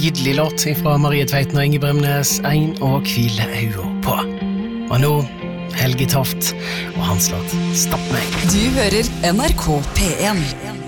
nydelig låt fra Marie Tveiten og Inge Bremnes, Ein og hvile øynene på. Og nå, Helge Toft og hans låt Stopp meg. Du hører NRK P1.